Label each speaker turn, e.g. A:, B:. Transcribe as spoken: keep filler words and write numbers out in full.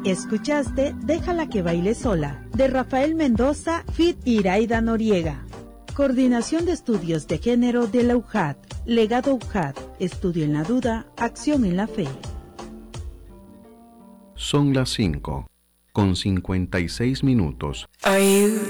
A: Escuchaste Déjala que baile sola, de Rafael Mendoza, feat. Iraida Noriega. Coordinación de Estudios de Género de la U J A D. Legado U J A D. Estudio en la duda, acción en la fe.
B: Son las cinco, con cincuenta y seis minutos.
C: Are you